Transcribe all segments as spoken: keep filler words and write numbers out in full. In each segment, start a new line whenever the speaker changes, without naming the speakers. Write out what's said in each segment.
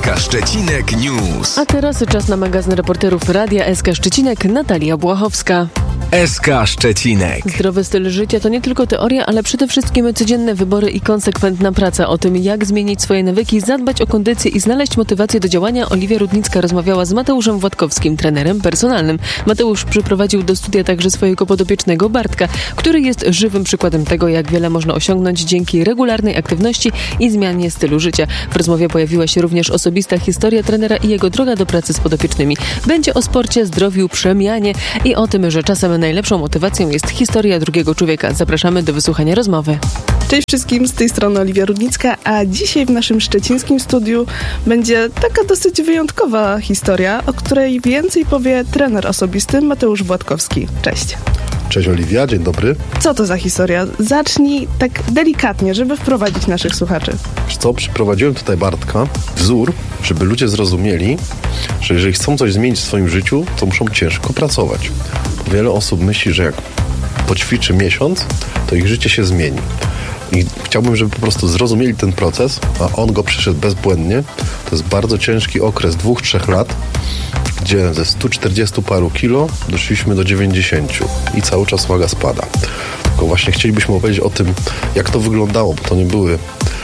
K Szczecinek News.
A teraz czas na magazyn reporterów Radia S K Szczecinek. Natalia Błachowska.
S K Szczecinek.
Zdrowy styl życia to nie tylko teoria, ale przede wszystkim codzienne wybory i konsekwentna praca. O tym, jak zmienić swoje nawyki, zadbać o kondycję i znaleźć motywację do działania, Oliwia Rudnicka rozmawiała z Mateuszem Władkowskim, trenerem personalnym. Mateusz przyprowadził do studia także swojego podopiecznego Bartka, który jest żywym przykładem tego, jak wiele można osiągnąć dzięki regularnej aktywności i zmianie stylu życia. W rozmowie pojawiła się również osobista historia trenera i jego droga do pracy z podopiecznymi. Będzie o sporcie, zdrowiu, przemianie i o tym, że czasem najlepszą motywacją jest historia drugiego człowieka. Zapraszamy do wysłuchania rozmowy.
Cześć wszystkim, z tej strony Oliwia Rudnicka, a dzisiaj w naszym szczecińskim studiu będzie taka dosyć wyjątkowa historia, o której więcej powie trener osobisty Mateusz Władkowski. Cześć.
Cześć Oliwia, dzień dobry.
Co to za historia? Zacznij tak delikatnie, żeby wprowadzić naszych słuchaczy.
Wiesz co, przyprowadziłem tutaj Bartka, wzór, żeby ludzie zrozumieli, że jeżeli chcą coś zmienić w swoim życiu, to muszą ciężko pracować. Wiele osób myśli, że jak poćwiczy miesiąc, to ich życie się zmieni. I chciałbym, żeby po prostu zrozumieli ten proces, a on go przeszedł bezbłędnie. To jest bardzo ciężki okres dwóch, trzech lat, gdzie ze stu czterdziestu paru kilo doszliśmy do dziewięćdziesięciu i cały czas waga spada. Tylko właśnie chcielibyśmy opowiedzieć o tym, jak to wyglądało, bo to nie były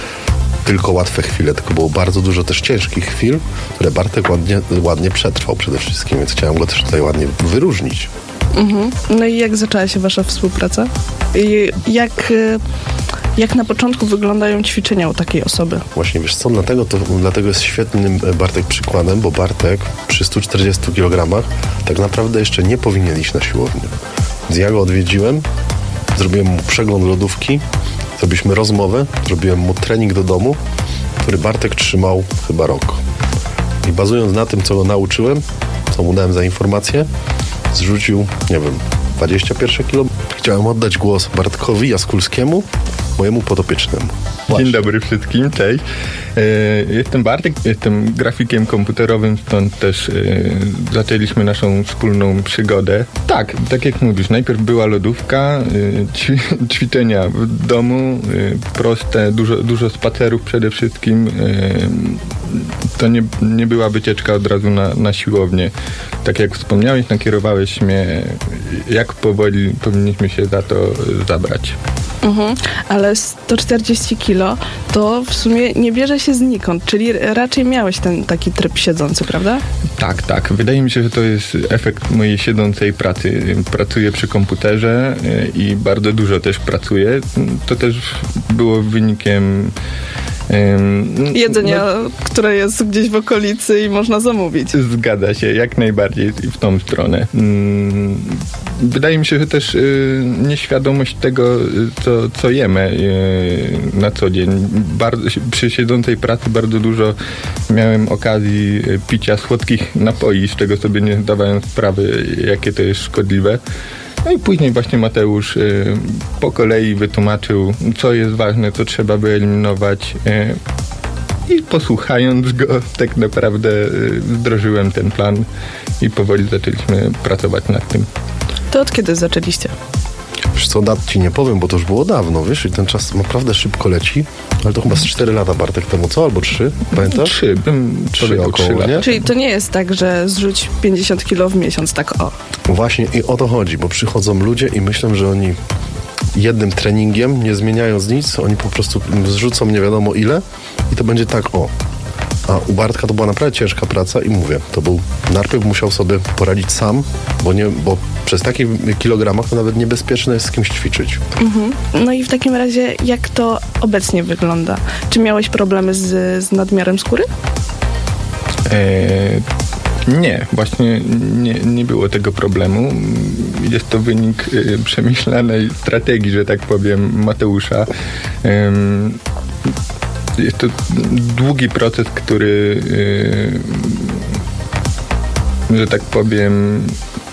tylko łatwe chwile, tylko było bardzo dużo też ciężkich chwil, które Bartek ładnie, ładnie przetrwał przede wszystkim, więc chciałem go też tutaj ładnie wyróżnić.
Mhm. No i jak zaczęła się wasza współpraca? I jak, jak na początku wyglądają ćwiczenia u takiej osoby?
Właśnie, wiesz co, dlatego, to, dlatego jest świetnym Bartek przykładem, bo Bartek przy stu czterdziestu kilogramach tak naprawdę jeszcze nie powinien iść na siłownię. Więc ja go odwiedziłem, zrobiłem mu przegląd lodówki, zrobiliśmy rozmowę, zrobiłem mu trening do domu, który Bartek trzymał chyba rok. I bazując na tym, co go nauczyłem, co mu dałem za informacje, zrzucił, nie wiem, dwadzieścia pierwsze kilo. Chciałem oddać głos Bartkowi Jaskulskiemu, mojemu podopiecznemu.
Właśnie. Dzień dobry wszystkim, cześć. Jestem Bartek, jestem grafikiem komputerowym, stąd też zaczęliśmy naszą wspólną przygodę. Tak, tak jak mówisz, najpierw była lodówka, ćwi- ćwiczenia w domu, proste, dużo, dużo spacerów przede wszystkim. To nie, nie była wycieczka od razu na, na siłownię. Tak jak wspomniałeś, nakierowałeś mnie, jak powoli powinniśmy się za to zabrać.
Mhm, ale sto czterdzieści kilo to w sumie nie bierze się znikąd, czyli raczej miałeś ten taki tryb siedzący, prawda?
Tak, tak. Wydaje mi się, że to jest efekt mojej siedzącej pracy. Pracuję przy komputerze i bardzo dużo też pracuję. To też było wynikiem Um,
jedzenia,
no,
które jest gdzieś w okolicy i można zamówić.
Zgadza się, jak najbardziej w tą stronę. Um, wydaje mi się, że też y, nieświadomość tego, co, co jemy y, na co dzień. Bardzo, przy siedzącej pracy bardzo dużo miałem okazji picia słodkich napoi, z czego sobie nie zdawałem sprawy, jakie to jest szkodliwe. No i później właśnie Mateusz y, po kolei wytłumaczył, co jest ważne, co trzeba wyeliminować. Y, I posłuchając go, tak naprawdę y, wdrożyłem ten plan i powoli zaczęliśmy pracować nad tym.
To od kiedy zaczęliście?
Wiesz co, dat ci nie powiem, bo to już było dawno, wiesz, i ten czas naprawdę szybko leci, ale to chyba z cztery lata, Bartek, temu, co? Albo trzy, pamiętasz?
Trzy, bym
trzy około, nie?
Czyli to nie jest tak, że zrzuć pięćdziesiąt kilo w miesiąc, tak o.
Właśnie i o to chodzi, bo przychodzą ludzie i myślą, że oni jednym treningiem, nie zmieniając nic, oni po prostu zrzucą nie wiadomo ile i to będzie tak o. A u Bartka to była naprawdę ciężka praca i mówię, to był, najpierw musiał sobie poradzić sam, bo, nie, bo przez takich kilogramach to nawet niebezpieczne jest z kimś ćwiczyć.
Mhm. No i w takim razie, jak to obecnie wygląda? Czy miałeś problemy z, z nadmiarem skóry?
Eee, nie, właśnie nie, nie było tego problemu. Jest to wynik y, przemyślanej strategii, że tak powiem, Mateusza. Ym, Jest to długi proces, który, yy, że tak powiem...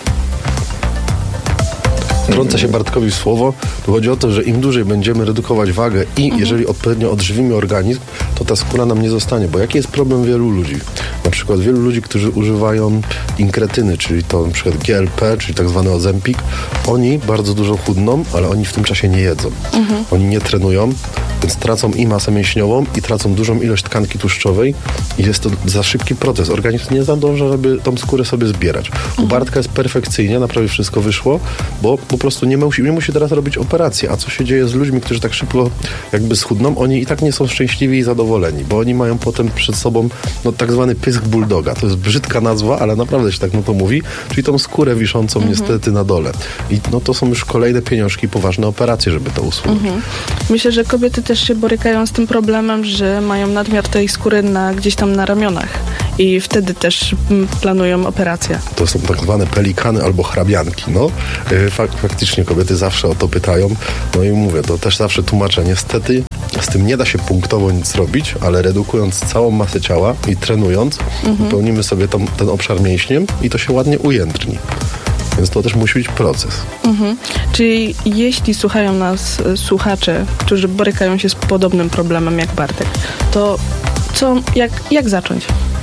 Wtrąca się Bartkowi w słowo. Tu chodzi o to, że im dłużej będziemy redukować wagę i mhm. jeżeli odpowiednio odżywimy organizm, to ta skóra nam nie zostanie. Bo jaki jest problem wielu ludzi? Na przykład wielu ludzi, którzy używają inkretyny, czyli to na przykład G L P, czyli tak zwany Ozempic, oni bardzo dużo chudną, ale oni w tym czasie nie jedzą. Mhm. Oni nie trenują, Więc tracą i masę mięśniową, i tracą dużą ilość tkanki tłuszczowej i jest to za szybki proces. Organizm nie zdąży, żeby tą skórę sobie zbierać. U Bartka jest perfekcyjnie, naprawdę wszystko wyszło, bo po prostu nie musi, nie musi teraz robić operacji. A co się dzieje z ludźmi, którzy tak szybko jakby schudną? Oni i tak nie są szczęśliwi i zadowoleni, bo oni mają potem przed sobą no, tak zwany pysk bulldoga. To jest brzydka nazwa, ale naprawdę się tak no to mówi, czyli tą skórę wiszącą mhm. niestety na dole. I no to są już kolejne pieniążki, poważne operacje, żeby to usunąć. Mhm.
Myślę, że kobiety też się borykają z tym problemem, że mają nadmiar tej skóry na, gdzieś tam na ramionach i wtedy też planują operację.
To są tak zwane pelikany albo hrabianki. No. Fak- faktycznie kobiety zawsze o to pytają. No i mówię, to też zawsze tłumaczę. Niestety z tym nie da się punktowo nic robić, ale redukując całą masę ciała i trenując, mhm. wypełnimy sobie tam, ten obszar mięśniem i to się ładnie ujędrni. Więc to też musi być proces. Mhm.
Czyli jeśli słuchają nas słuchacze, którzy borykają się z podobnym problemem jak Bartek, to co, jak, jak zacząć?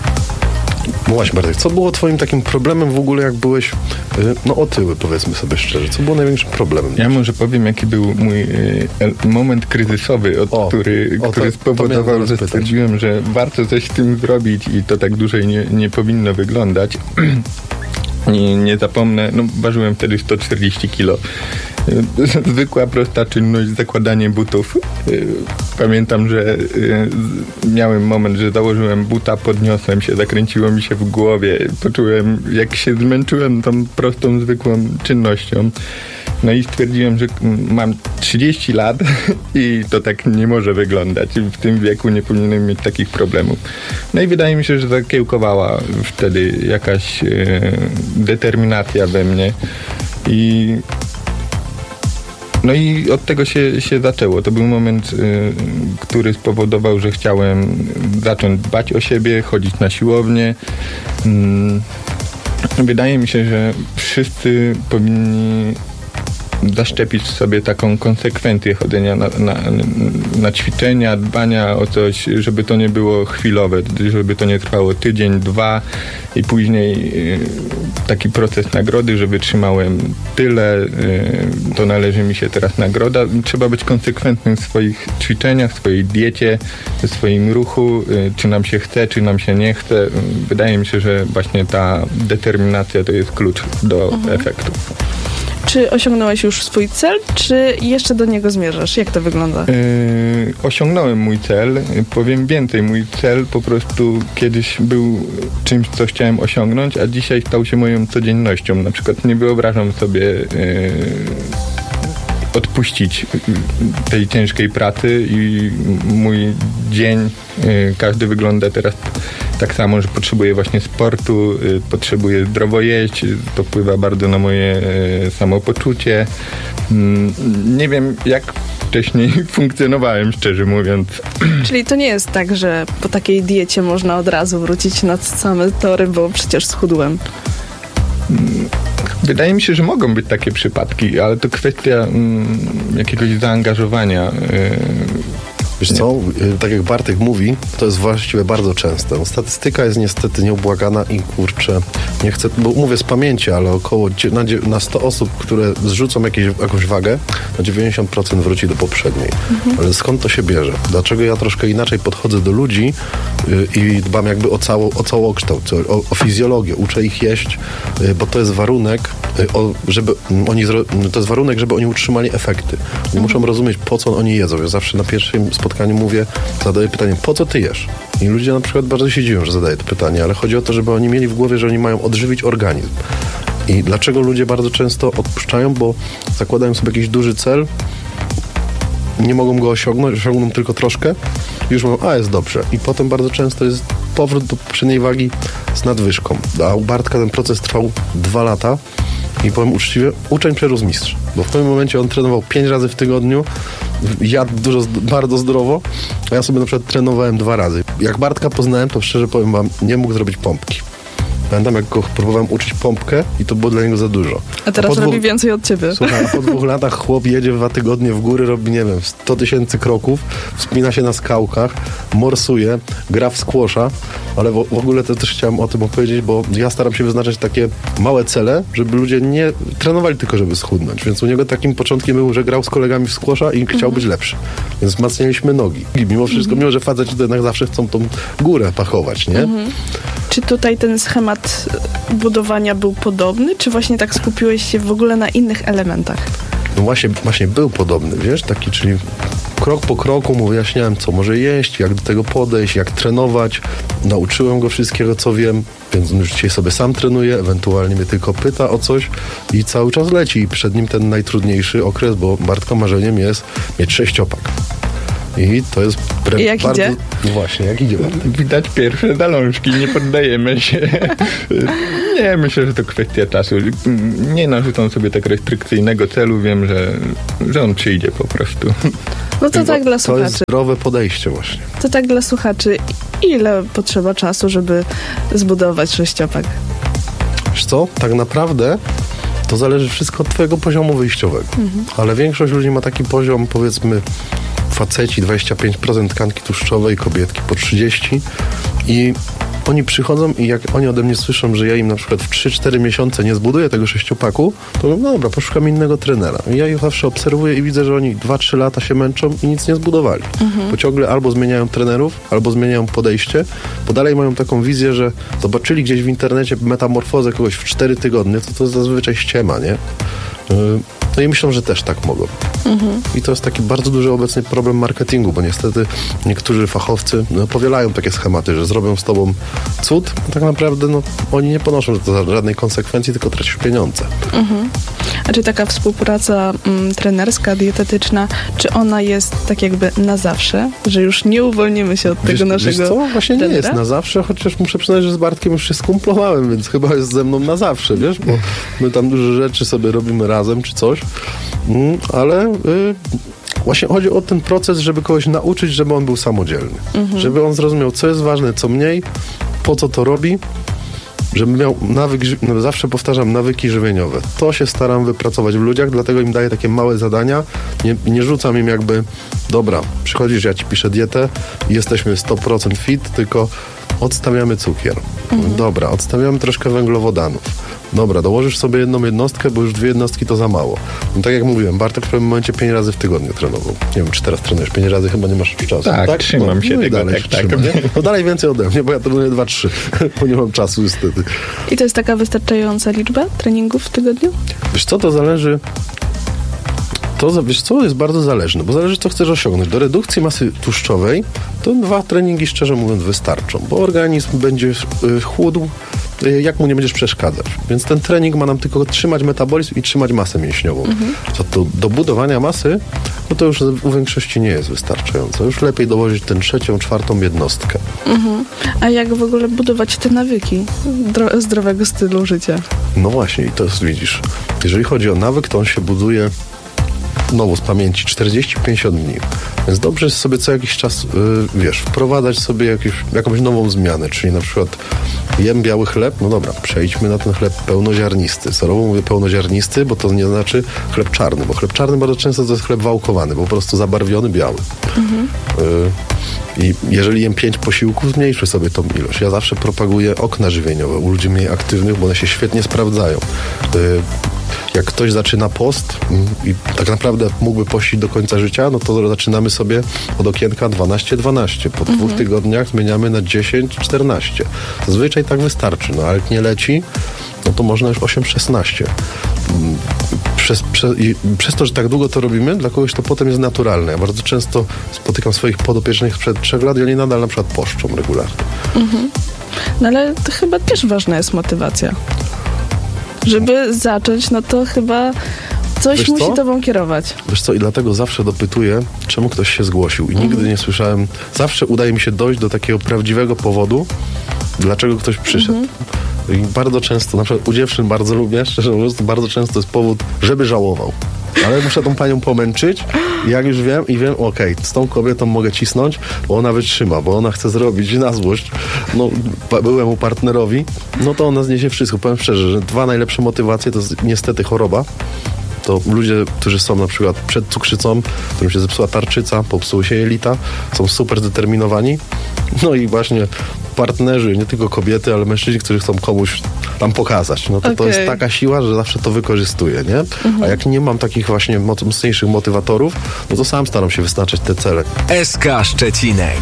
No właśnie, Bartek, co było twoim takim problemem w ogóle, jak byłeś no otyły, powiedzmy sobie szczerze? Co było największym problemem?
Ja może powiem, jaki był mój e, moment kryzysowy, od, o, który, o, który to, spowodował, to że stwierdziłem, że warto coś z tym zrobić i to tak dłużej nie, nie powinno wyglądać. Nie, nie zapomnę, no ważyłem wtedy sto czterdzieści kilo. Zwykła, prosta czynność, zakładanie butów. Pamiętam, że miałem moment, że założyłem buta, podniosłem się, zakręciło mi się w głowie. Poczułem, jak się zmęczyłem tą prostą, zwykłą czynnością. No i stwierdziłem, że mam trzydzieści lat i to tak nie może wyglądać. W tym wieku nie powinienem mieć takich problemów. No i wydaje mi się, że zakiełkowała wtedy jakaś e, determinacja we mnie. I no i od tego się, się zaczęło. To był moment, y, który spowodował, że chciałem zacząć dbać o siebie, chodzić na siłownię. Y, wydaje mi się, że wszyscy powinni zaszczepić sobie taką konsekwencję chodzenia na, na, na ćwiczenia, dbania o coś, żeby to nie było chwilowe, żeby to nie trwało tydzień, dwa i później taki proces nagrody, że wytrzymałem tyle, to należy mi się teraz nagroda. Trzeba być konsekwentnym w swoich ćwiczeniach, w swojej diecie, w swoim ruchu, czy nam się chce, czy nam się nie chce. Wydaje mi się, że właśnie ta determinacja to jest klucz do mhm. efektu.
Czy osiągnąłeś już swój cel, czy jeszcze do niego zmierzasz? Jak to wygląda?
Yy, osiągnąłem mój cel. Powiem więcej. Mój cel po prostu kiedyś był czymś, co chciałem osiągnąć, a dzisiaj stał się moją codziennością. Na przykład nie wyobrażam sobie yy, odpuścić tej ciężkiej pracy i mój dzień, yy, każdy wygląda teraz tak samo, że potrzebuję właśnie sportu, y, potrzebuję zdrowo jeść, to wpływa bardzo na moje y, samopoczucie. Mm, nie wiem, jak wcześniej funkcjonowałem, szczerze mówiąc.
Czyli to nie jest tak, że po takiej diecie można od razu wrócić na same tory, bo przecież schudłem.
Wydaje mi się, że mogą być takie przypadki, ale to kwestia mm, jakiegoś zaangażowania. Y,
Wiesz co, tak jak Bartek mówi, to jest właściwie bardzo częste. Statystyka jest niestety nieubłagana i kurczę, nie chcę, bo mówię z pamięci, ale około na, na sto osób, które zrzucą jakieś, jakąś wagę, na dziewięćdziesiąt procent wróci do poprzedniej. Mhm. Ale skąd to się bierze? Dlaczego ja troszkę inaczej podchodzę do ludzi yy, i dbam jakby o, cało, o całokształt, o, o fizjologię, uczę ich jeść, yy, bo to jest warunek, yy, o, żeby oni, zro, to jest warunek, żeby oni utrzymali efekty. Oni mhm. muszą rozumieć, po co oni jedzą. Ja zawsze na pierwszym spotkaniu mówię, zadaję pytanie, po co ty jesz? I ludzie na przykład bardzo się dziwią, że zadaję to pytanie, ale chodzi o to, żeby oni mieli w głowie, że oni mają odżywić organizm. I dlaczego ludzie bardzo często odpuszczają? Bo zakładają sobie jakiś duży cel, nie mogą go osiągnąć, osiągną tylko troszkę, już mówią, a jest dobrze. I potem bardzo często jest powrót do poprzedniej wagi z nadwyżką. A u Bartka ten proces trwał dwa lata i powiem uczciwie, uczeń przerósł mistrz. Bo w pewnym momencie on trenował pięć razy w tygodniu, jadł dużo, bardzo zdrowo, a ja sobie na przykład trenowałem dwa razy. Jak Bartka poznałem, to szczerze powiem wam, nie mógł zrobić pompki. Pamiętam, jak go próbowałem uczyć pompkę i to było dla niego za dużo.
A teraz
a
robi
dwóch...
więcej od ciebie.
Słuchaj, a po dwóch latach chłop jedzie w dwa tygodnie w góry, robi, nie wiem, sto tysięcy kroków, wspina się na skałkach, morsuje, gra w squasha, ale w, w ogóle to też chciałem o tym opowiedzieć, bo ja staram się wyznaczać takie małe cele, żeby ludzie nie trenowali tylko, żeby schudnąć. Więc u niego takim początkiem był, że grał z kolegami w squasha i chciał być lepszy. Więc wzmacnialiśmy nogi. I mimo wszystko, mimo że faceci to jednak zawsze chcą tą górę pachować, nie?
Mhm. Czy tutaj ten schemat budowania był podobny, czy właśnie tak skupiłeś się w ogóle na innych elementach?
No właśnie, właśnie był podobny, wiesz, taki, czyli krok po kroku mu wyjaśniałem, co może jeść, jak do tego podejść, jak trenować. Nauczyłem go wszystkiego, co wiem, więc on już dzisiaj sobie sam trenuje, ewentualnie mnie tylko pyta o coś i cały czas leci. I przed nim ten najtrudniejszy okres, bo Bartka marzeniem jest mieć sześciopak. I to jest pre-
I jak
bardzo...
idzie?
No właśnie, jak idzie Bartek?
Widać pierwsze zalążki, nie poddajemy się. Nie, myślę, że to kwestia czasu. Nie narzucam sobie tak restrykcyjnego celu, wiem, że, że on przyjdzie po prostu.
No to tak dla
To
słuchaczy.
jest zdrowe podejście właśnie.
To tak dla słuchaczy. Ile potrzeba czasu, żeby zbudować sześciopak?
Wiesz co, tak naprawdę to zależy wszystko od twojego poziomu wyjściowego. Mhm. Ale większość ludzi ma taki poziom, powiedzmy, faceci dwadzieścia pięć procent tkanki tłuszczowej, kobietki po trzydzieści procent i oni przychodzą i jak oni ode mnie słyszą, że ja im na przykład w trzy cztery miesiące nie zbuduję tego sześciopaku, to mówię, no dobra, poszukam innego trenera. I ja ich zawsze obserwuję i widzę, że oni dwa trzy lata się męczą i nic nie zbudowali. Mhm. Bo ciągle albo zmieniają trenerów, albo zmieniają podejście, bo dalej mają taką wizję, że zobaczyli gdzieś w internecie metamorfozę kogoś w cztery tygodnie, to to zazwyczaj ściema, nie? No i myślą, że też tak mogą. Mhm. I to jest taki bardzo duży obecnie problem marketingu, bo niestety niektórzy fachowcy no, powielają takie schematy, że zrobią z tobą cud, a tak naprawdę no, oni nie ponoszą za żadnej konsekwencji, tylko tracisz pieniądze.
Mhm. A czy taka współpraca m, trenerska, dietetyczna, czy ona jest tak jakby na zawsze? Że już nie uwolnimy się od
Wiesz,
tego naszego
wiesz co? Właśnie
trenera?
nie jest na zawsze, chociaż muszę przyznać, że z Bartkiem już się skumplowałem, więc chyba jest ze mną na zawsze, wiesz, bo my tam dużo rzeczy sobie robimy razem, czy coś, mm, ale y, właśnie chodzi o ten proces, żeby kogoś nauczyć, żeby on był samodzielny. Mhm. Żeby on zrozumiał, co jest ważne, co mniej, po co to robi, żeby miał nawyk, no zawsze powtarzam, nawyki żywieniowe. To się staram wypracować w ludziach, dlatego im daję takie małe zadania. Nie, nie rzucam im jakby, dobra, przychodzisz, ja ci piszę dietę i jesteśmy sto procent fit, tylko odstawiamy cukier. Mhm. Dobra, odstawiamy troszkę węglowodanów. Dobra, dołożysz sobie jedną jednostkę, bo już dwie jednostki to za mało. No tak jak mówiłem, Bartek w pewnym momencie pięć razy w tygodniu trenował. Nie wiem, czy teraz trenujesz pięć razy, chyba nie masz czasu.
Tak, tak? trzymam
no,
się
no
tego,
dalej
tak,
się
tak.
Trzyma, nie? No dalej więcej ode mnie, bo ja trenuję dwa trzy, bo nie mam czasu niestety.
I to jest taka wystarczająca liczba treningów w tygodniu?
Wiesz co, to zależy... To, wiesz co, jest bardzo zależne, bo zależy, co chcesz osiągnąć. Do redukcji masy tłuszczowej to dwa treningi, szczerze mówiąc, wystarczą, bo organizm będzie y, chłódł, y, jak mu nie będziesz przeszkadzać. Więc ten trening ma nam tylko trzymać metabolizm i trzymać masę mięśniową. Mhm. Co to do budowania masy, no to już u większości nie jest wystarczające. Już lepiej dołożyć tę trzecią, czwartą jednostkę.
Mhm. A jak w ogóle budować te nawyki dro- zdrowego stylu życia?
No właśnie, i to jest, widzisz, jeżeli chodzi o nawyk, to on się buduje znowu z pamięci czterdzieści pięćdziesiąt dni. Więc dobrze jest sobie co jakiś czas, yy, wiesz, wprowadzać sobie jakieś, jakąś nową zmianę, czyli na przykład jem biały chleb, no dobra, przejdźmy na ten chleb pełnoziarnisty. Celowo mówię pełnoziarnisty, bo to nie znaczy chleb czarny, bo chleb czarny bardzo często to jest chleb wałkowany, bo po prostu zabarwiony biały. Mhm. Yy, I jeżeli jem pięć posiłków, zmniejszę sobie tą ilość. Ja zawsze propaguję okna żywieniowe u ludzi mniej aktywnych, bo one się świetnie sprawdzają. Yy, Jak ktoś zaczyna post i tak naprawdę mógłby pościć do końca życia, no to zaczynamy sobie od okienka dwanaście dwanaście. Po mhm. dwóch tygodniach zmieniamy na dziesięć czternaście. Zazwyczaj tak wystarczy, no ale jak nie leci, no to można już osiem szesnaście. Przez, przez, i przez to, że tak długo to robimy, dla kogoś to potem jest naturalne. Ja bardzo często spotykam swoich podopiecznych sprzed trzech lat i oni nadal na przykład poszczą regularnie.
Mhm. No ale to chyba też ważna jest motywacja. Żeby zacząć, no to chyba coś
Wiesz
musi
co?
tobą kierować.
Wiesz co, i dlatego zawsze dopytuję, czemu ktoś się zgłosił. I mhm. nigdy nie słyszałem, zawsze udaje mi się dojść do takiego prawdziwego powodu, dlaczego ktoś przyszedł. Mhm. I bardzo często, na przykład u dziewczyn bardzo lubię, szczerze mówiąc, bardzo często jest powód, żeby żałował. Ale muszę tą panią pomęczyć i jak już wiem i wiem, okej, okay, z tą kobietą mogę cisnąć, bo ona wytrzyma, bo ona chce zrobić na złość no, byłemu partnerowi, no to ona zniesie wszystko. Powiem szczerze, że dwa najlepsze motywacje to jest niestety choroba. To ludzie, którzy są na przykład przed cukrzycą, którym się zepsuła tarczyca, popsuły się jelita, są super zdeterminowani. No i właśnie partnerzy, nie tylko kobiety, ale mężczyźni, którzy chcą komuś tam pokazać. No to okay. to jest taka siła, że zawsze to wykorzystuję, nie? Mhm. A jak nie mam takich właśnie mocniejszych motywatorów, no to sam staram się wyznaczać te cele.
S K Szczecinek.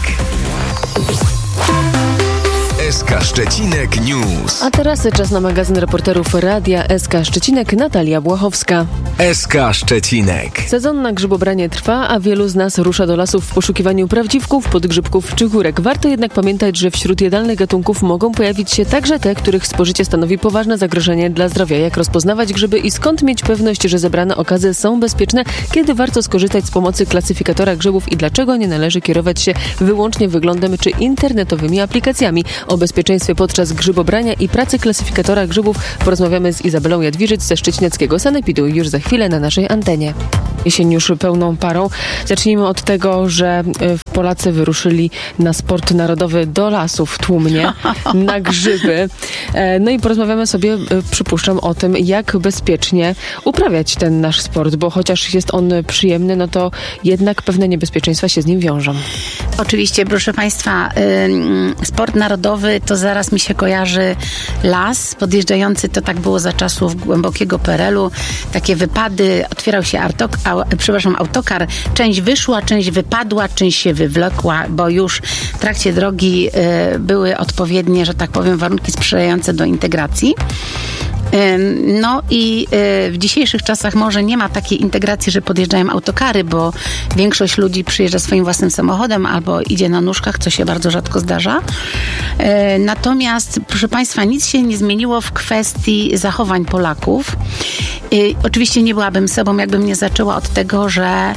S K Szczecinek News.
A teraz czas na magazyn reporterów Radia S K Szczecinek. Natalia Błachowska.
S K Szczecinek.
Sezon na grzybobranie trwa, a wielu z nas rusza do lasów w poszukiwaniu prawdziwków, podgrzybków czy górek. Warto jednak pamiętać, że wśród jadalnych gatunków mogą pojawić się także te, których spożycie stanowi poważne zagrożenie dla zdrowia. Jak rozpoznawać grzyby i skąd mieć pewność, że zebrane okazy są bezpieczne, kiedy warto skorzystać z pomocy klasyfikatora grzybów i dlaczego nie należy kierować się wyłącznie wyglądem czy internetowymi aplikacjami. O bezpieczeństwie podczas grzybobrania i pracy klasyfikatora grzybów porozmawiamy z Izabelą Jadwiżyc ze szczecineckiego sanepidu już za chwilę na naszej antenie. Jesień już pełną parą. Zacznijmy od tego, że Polacy wyruszyli na sport narodowy do lasów tłumnie, na grzyby. No i porozmawiamy sobie, przypuszczam, o tym, jak bezpiecznie uprawiać ten nasz sport, bo chociaż jest on przyjemny, no to jednak pewne niebezpieczeństwa się z nim wiążą.
Oczywiście, proszę Państwa, sport narodowy to zaraz mi się kojarzy las podjeżdżający, to tak było za czasów głębokiego P R L u. Takie wypady, otwierał się artok, a, przepraszam, autokar, część wyszła, część wypadła, część się wywlekła, bo już w trakcie drogi y, były odpowiednie, że tak powiem, warunki sprzyjające do integracji. No i w dzisiejszych czasach może nie ma takiej integracji, że podjeżdżają autokary, bo większość ludzi przyjeżdża swoim własnym samochodem albo idzie na nóżkach, co się bardzo rzadko zdarza. Natomiast, proszę Państwa, nic się nie zmieniło w kwestii zachowań Polaków. Oczywiście nie byłabym sobą, jakbym nie zaczęła od tego, że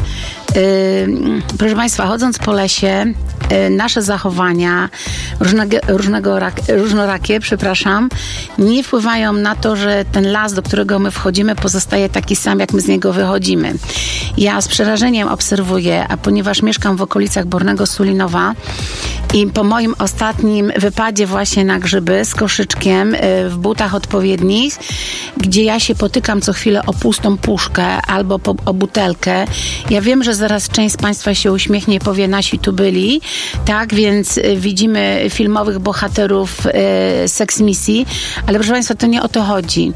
proszę Państwa, chodząc po lesie, nasze zachowania różnego, różnego rak, różnorakie, przepraszam, nie wpływają na to, że ten las, do którego my wchodzimy, pozostaje taki sam, jak my z niego wychodzimy. Ja z przerażeniem obserwuję, a ponieważ mieszkam w okolicach Bornego Sulinowa i po moim ostatnim wypadzie właśnie na grzyby z koszyczkiem w butach odpowiednich, gdzie ja się potykam co chwilę o pustą puszkę albo po, o butelkę, ja wiem, że zaraz część z Państwa się uśmiechnie i powie, nasi tu byli, tak, więc widzimy filmowych bohaterów e, seks misji, ale proszę Państwa, to nie o to chodzi.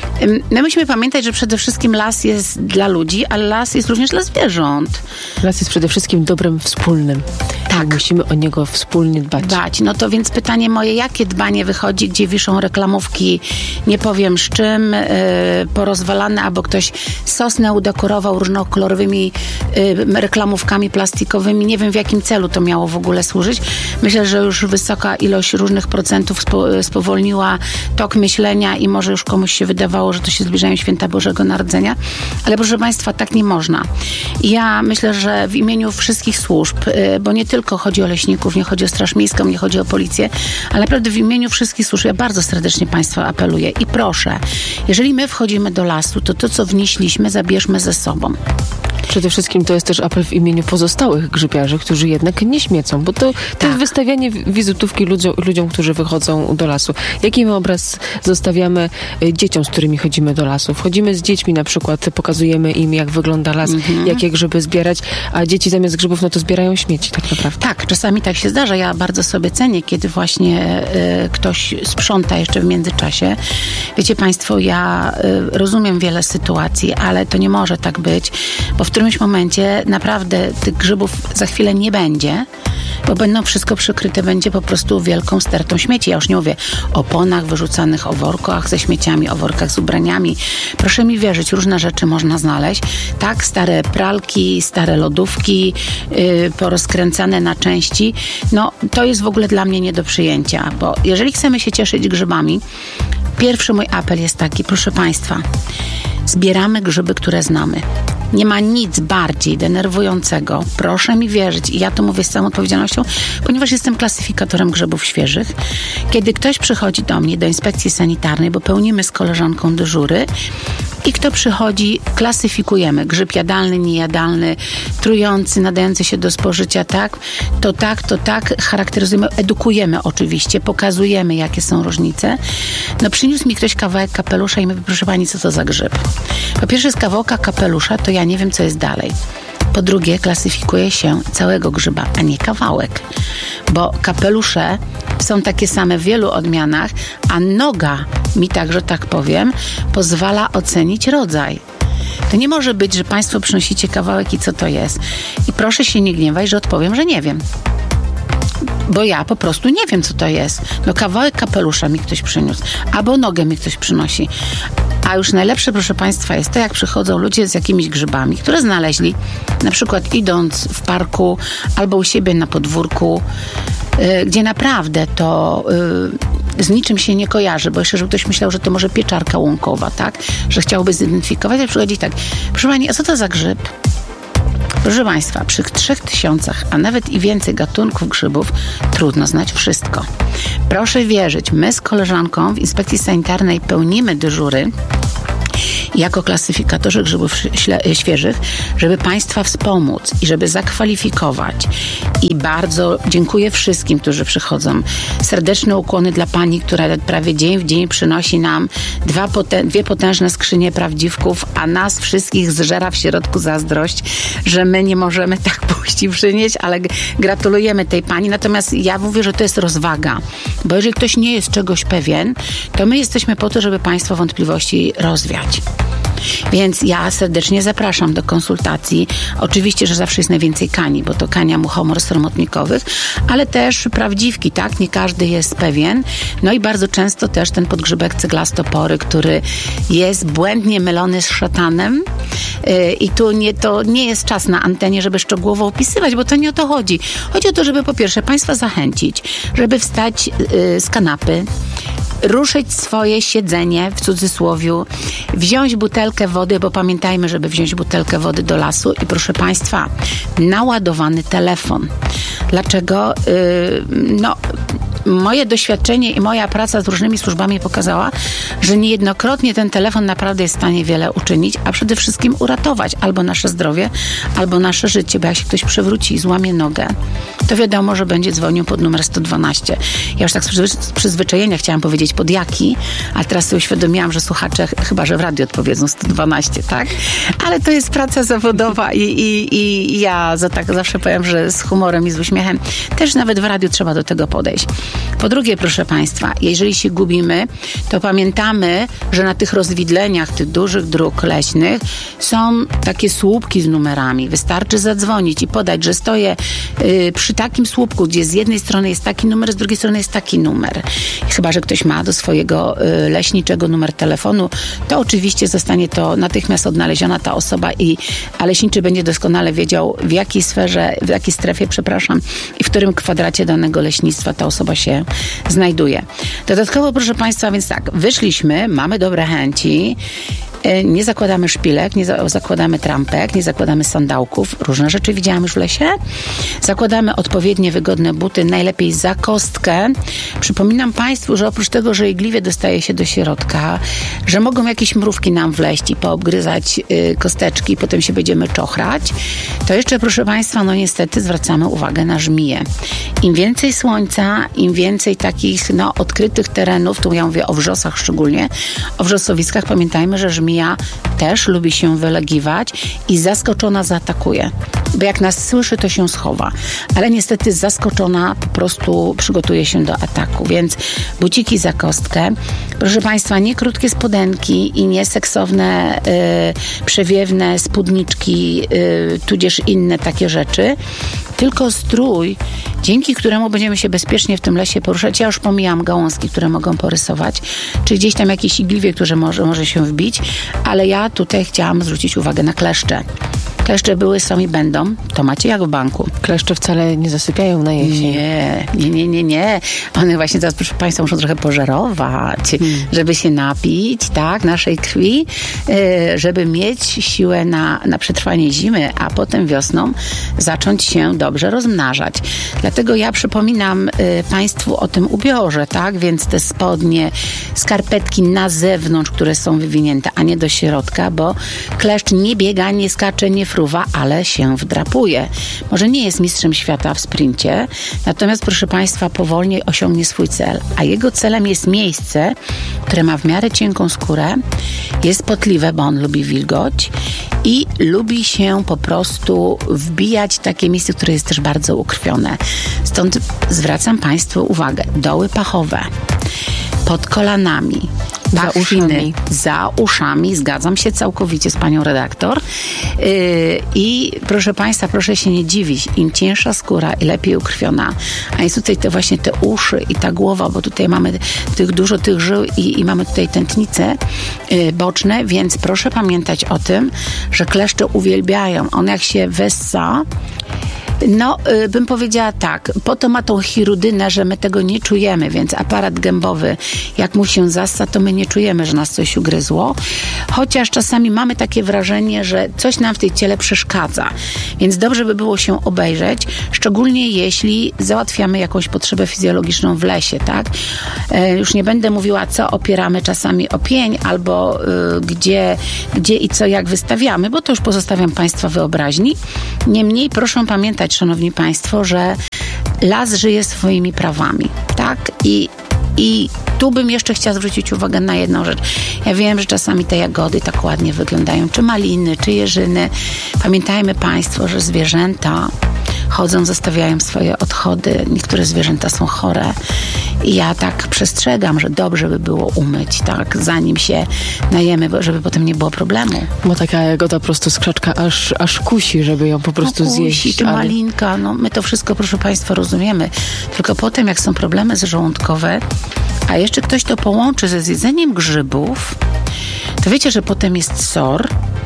My musimy pamiętać, że przede wszystkim las jest dla ludzi, ale las jest również dla zwierząt.
Las jest przede wszystkim dobrem wspólnym. Tak. Musimy o niego wspólnie dbać.
Dbać. No to więc pytanie moje, jakie dbanie wychodzi, gdzie wiszą reklamówki, nie powiem z czym, yy, porozwalane, albo ktoś sosnę udekorował różnokolorowymi yy, reklamówkami plastikowymi. Nie wiem, w jakim celu to miało w ogóle służyć. Myślę, że już wysoka ilość różnych procentów spo, spowolniła tok myślenia i może już komuś się wydawało, że to się zbliżają święta Bożego Narodzenia. Ale proszę Państwa, tak nie można. Ja myślę, że w imieniu wszystkich służb, yy, bo nie tylko chodzi o leśników, nie chodzi o Straż Miejską, nie chodzi o policję, ale naprawdę w imieniu wszystkich służb ja bardzo serdecznie Państwa apeluję i proszę, jeżeli my wchodzimy do lasu, to to, co wnieśliśmy, zabierzmy ze sobą.
Przede wszystkim to jest też apel w imieniu pozostałych grzybiarzy, którzy jednak nie śmiecą, bo to, to tak. jest wystawianie wizytówki ludziom, ludziom, którzy wychodzą do lasu. Jaki my obraz zostawiamy dzieciom, z którymi chodzimy do lasu? Wchodzimy z dziećmi na przykład, pokazujemy im, jak wygląda las, mhm. jakie grzyby zbierać, a dzieci zamiast grzybów, no to zbierają śmieci tak naprawdę.
Tak, czasami tak się zdarza. Ja bardzo sobie cenię, kiedy właśnie y, ktoś sprząta jeszcze w międzyczasie. Wiecie Państwo, ja y, rozumiem wiele sytuacji, ale to nie może tak być, bo w którymś momencie naprawdę tych grzybów za chwilę nie będzie, bo będą wszystko przykryte, będzie po prostu wielką stertą śmieci. Ja już nie mówię o oponach wyrzucanych, o workach ze śmieciami, o workach z ubraniami. Proszę mi wierzyć, różne rzeczy można znaleźć. Tak, stare pralki, stare lodówki, yy, porozkręcane na części. No, to jest w ogóle dla mnie nie do przyjęcia, bo jeżeli chcemy się cieszyć grzybami, pierwszy mój apel jest taki, proszę Państwa, zbieramy grzyby, które znamy. Nie ma nic bardziej denerwującego, proszę mi wierzyć, i ja to mówię z całą odpowiedzialnością, ponieważ jestem klasyfikatorem grzybów świeżych. Kiedy ktoś przychodzi do mnie, do inspekcji sanitarnej, bo pełnimy z koleżanką dyżury i kto przychodzi, klasyfikujemy. Grzyb jadalny, niejadalny, trujący, nadający się do spożycia, tak? To tak, to tak, charakteryzujemy, edukujemy oczywiście, pokazujemy, jakie są różnice. No przyniósł mi ktoś kawałek kapelusza i mówię, proszę pani, co to za grzyb? Po pierwsze, z kawałka kapelusza to ja nie wiem, co jest dalej. Po drugie, klasyfikuje się całego grzyba, a nie kawałek. Bo kapelusze są takie same w wielu odmianach, a noga mi także, tak powiem, pozwala ocenić rodzaj. To nie może być, że państwo przynosicie kawałek i co to jest. I proszę się nie gniewać, że odpowiem, że nie wiem. Bo ja po prostu nie wiem, co to jest. No kawałek kapelusza mi ktoś przyniósł, albo nogę mi ktoś przynosi. A już najlepsze, proszę państwa, jest to, jak przychodzą ludzie z jakimiś grzybami, które znaleźli, na przykład idąc w parku albo u siebie na podwórku, yy, gdzie naprawdę to yy, z niczym się nie kojarzy, bo jeszcze, żeby ktoś myślał, że to może pieczarka łąkowa, tak? Że chciałby zidentyfikować, jak przychodzi tak, proszę pani, a co to za grzyb? Proszę państwa, przy trzech tysiącach, a nawet i więcej gatunków grzybów trudno znać wszystko. Proszę wierzyć, my z koleżanką w inspekcji sanitarnej pełnimy dyżury jako klasyfikatorzy grzybów świeżych, żeby państwa wspomóc i żeby zakwalifikować. I bardzo dziękuję wszystkim, którzy przychodzą. Serdeczne ukłony dla pani, która prawie dzień w dzień przynosi nam dwa potę- dwie potężne skrzynie prawdziwków, a nas wszystkich zżera w środku zazdrość, że my nie możemy tak pójść i przynieść, ale g- gratulujemy tej pani. Natomiast ja mówię, że to jest rozwaga, bo jeżeli ktoś nie jest czegoś pewien, to my jesteśmy po to, żeby państwa wątpliwości rozwiać. Więc ja serdecznie zapraszam do konsultacji. Oczywiście, że zawsze jest najwięcej kani, bo to kania muchomor sromotnikowych, ale też prawdziwki, tak? Nie każdy jest pewien. No i bardzo często też ten podgrzybek ceglastopory, który jest błędnie mylony z szatanem. Yy, I tu nie, to nie jest czas na antenie, żeby szczegółowo opisywać, bo to nie o to chodzi. Chodzi o to, żeby po pierwsze państwa zachęcić, żeby wstać yy, z kanapy, ruszyć swoje siedzenie, w cudzysłowiu, wziąć butelkę wody, bo pamiętajmy, żeby wziąć butelkę wody do lasu i proszę państwa, naładowany telefon. Dlaczego? Yy, no... Moje doświadczenie i moja praca z różnymi służbami pokazała, że niejednokrotnie ten telefon naprawdę jest w stanie wiele uczynić, a przede wszystkim uratować albo nasze zdrowie, albo nasze życie, bo jak się ktoś przewróci i złamie nogę, to wiadomo, że będzie dzwonił pod numer sto dwanaście. Ja już tak z przyzwyczajenia chciałam powiedzieć pod jaki, a teraz sobie uświadomiłam, że słuchacze chyba, że w radiu odpowiedzą sto dwanaście, tak? Ale to jest praca zawodowa i, i, i ja za tak zawsze powiem, że z humorem i z uśmiechem też nawet w radiu trzeba do tego podejść. Po drugie, proszę państwa, jeżeli się gubimy, to pamiętamy, że na tych rozwidleniach tych dużych dróg leśnych są takie słupki z numerami. Wystarczy zadzwonić i podać, że stoję y, przy takim słupku, gdzie z jednej strony jest taki numer, z drugiej strony jest taki numer. I chyba że ktoś ma do swojego y, leśniczego numer telefonu, to oczywiście zostanie to natychmiast odnaleziona ta osoba, i, a leśniczy będzie doskonale wiedział, w jakiej sferze, w jakiej strefie, przepraszam, i w którym kwadracie danego leśnictwa ta osoba się znajduje. Dodatkowo, proszę państwa, więc tak, wyszliśmy, mamy dobre chęci, nie zakładamy szpilek, nie za- zakładamy trampek, nie zakładamy sandałków. Różne rzeczy widziałam już w lesie. Zakładamy odpowiednie, wygodne buty, najlepiej za kostkę. Przypominam państwu, że oprócz tego, że igliwie dostaje się do środka, że mogą jakieś mrówki nam wleść i poobgryzać y, kosteczki, potem się będziemy czochrać, to jeszcze, proszę państwa, no niestety zwracamy uwagę na żmije. Im więcej słońca, im więcej takich, no, odkrytych terenów, tu ja mówię o wrzosach szczególnie, o wrzosowiskach, pamiętajmy, że żmija też lubi się wylegiwać i zaskoczona zaatakuje. Bo jak nas słyszy, to się schowa. Ale niestety zaskoczona po prostu przygotuje się do ataku. Więc buciki za kostkę. Proszę państwa, nie krótkie spodenki i nie seksowne, y, przewiewne spódniczki, y, tudzież inne takie rzeczy, tylko strój, dzięki któremu będziemy się bezpiecznie w tym lesie poruszać. Ja już pomijam gałązki, które mogą porysować, czy gdzieś tam jakieś igliwie, które może, może się wbić, ale ja tutaj chciałam zwrócić uwagę na kleszcze. Kleszcze były, są i będą. To macie jak w banku.
Kleszcze wcale nie zasypiają na jesień.
Nie, nie, nie, nie, nie. One właśnie teraz, proszę Państwa, muszą trochę pożerować, hmm. żeby się napić, tak, naszej krwi, żeby mieć siłę na, na przetrwanie zimy, a potem wiosną zacząć się dobrze rozmnażać. Dlatego ja przypominam Państwu o tym ubiorze, tak, więc te spodnie, skarpetki na zewnątrz, które są wywinięte, a nie do środka, bo kleszcz nie biega, nie skacze, nie fruwa, ale się wdrapuje. Może nie jest mistrzem świata w sprincie, natomiast, proszę Państwa, powolnie osiągnie swój cel. A jego celem jest miejsce, które ma w miarę cienką skórę, jest potliwe, bo on lubi wilgoć i lubi się po prostu wbijać w takie miejsce, które jest też bardzo ukrwione. Stąd zwracam Państwu uwagę. Doły pachowe, pod kolanami,
za uszami.
Za uszami, zgadzam się całkowicie z panią redaktor. Yy, I proszę Państwa, proszę się nie dziwić, im cięższa skóra i lepiej ukrwiona, a jest tutaj te właśnie te uszy i ta głowa, bo tutaj mamy tych dużo tych żył i, i mamy tutaj tętnice yy, boczne, więc proszę pamiętać o tym, że kleszcze uwielbiają. On jak się wessa, no, y, bym powiedziała tak, po to ma tą chirudynę, że my tego nie czujemy, więc aparat gębowy, jak mu się zassa, to my nie czujemy, że nas coś ugryzło, chociaż czasami mamy takie wrażenie, że coś nam w tej ciele przeszkadza, więc dobrze by było się obejrzeć, szczególnie jeśli załatwiamy jakąś potrzebę fizjologiczną w lesie, tak? E, już nie będę mówiła, co opieramy czasami o pień, albo y, gdzie, gdzie i co jak wystawiamy, bo to już pozostawiam Państwa wyobraźni. Niemniej proszę pamiętać, szanowni Państwo, że las żyje swoimi prawami, tak? I, i tu bym jeszcze chciała zwrócić uwagę na jedną rzecz. Ja wiem, że czasami te jagody tak ładnie wyglądają, czy maliny, czy jeżyny. Pamiętajmy Państwo, że zwierzęta chodzą, zostawiają swoje odchody. Niektóre zwierzęta są chore. I ja tak przestrzegam, że dobrze by było umyć, tak, zanim się najemy, żeby potem nie było problemu.
Bo taka jagoda prosto z krzaczka aż, aż kusi, żeby ją po prostu
no, kusi,
zjeść.
Czy
ale...
malinka, no my to wszystko, proszę Państwa, rozumiemy. Tylko potem, jak są problemy żołądkowe, a jeszcze ktoś to połączy ze zjedzeniem grzybów, to wiecie, że potem jest sor.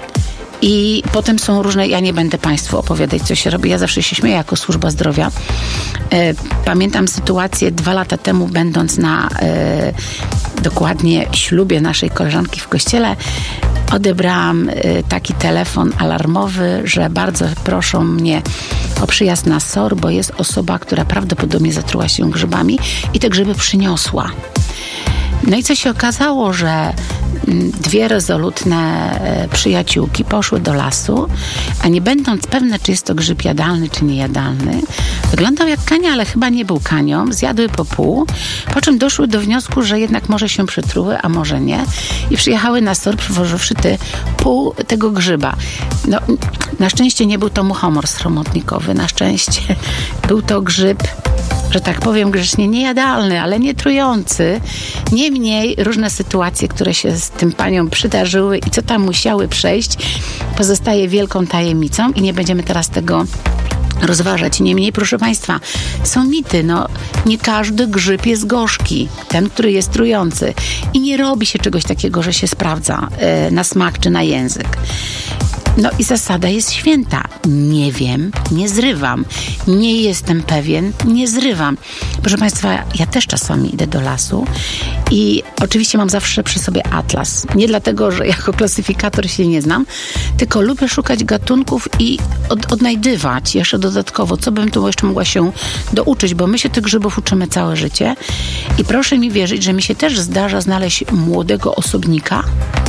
I potem są różne, ja nie będę Państwu opowiadać, co się robi. Ja zawsze się śmieję jako służba zdrowia. E, pamiętam sytuację dwa lata temu, będąc na e, dokładnie ślubie naszej koleżanki w kościele, odebrałam e, taki telefon alarmowy, że bardzo proszą mnie o przyjazd na SOR, bo jest osoba, która prawdopodobnie zatruła się grzybami i te grzyby przyniosła. No i co się okazało, że dwie rezolutne przyjaciółki poszły do lasu, a nie będąc pewne, czy jest to grzyb jadalny, czy niejadalny, wyglądał jak kania, ale chyba nie był kanią, zjadły po pół, po czym doszły do wniosku, że jednak może się przytruły, a może nie, i przyjechały na SOR, przywożywszy ty pół tego grzyba. No, na szczęście nie był to muchomor sromotnikowy, na szczęście był to grzyb, że tak powiem grzecznie, niejadalny, ale nie trujący. Niemniej różne sytuacje, które się z tym paniom przydarzyły i co tam musiały przejść, pozostaje wielką tajemnicą i nie będziemy teraz tego rozważać. Niemniej, proszę Państwa, są mity. No, nie każdy grzyb jest gorzki. Ten, który jest trujący. I nie robi się czegoś takiego, że się sprawdza e, na smak czy na język. No i zasada jest święta. Nie wiem, nie zrywam. Nie jestem pewien, nie zrywam. Proszę Państwa, ja też czasami idę do lasu i oczywiście mam zawsze przy sobie atlas. Nie dlatego, że jako klasyfikator się nie znam, tylko lubię szukać gatunków i od, odnajdywać jeszcze dodatkowo, co bym tu jeszcze mogła się douczyć, bo my się tych grzybów uczymy całe życie i proszę mi wierzyć, że mi się też zdarza znaleźć młodego osobnika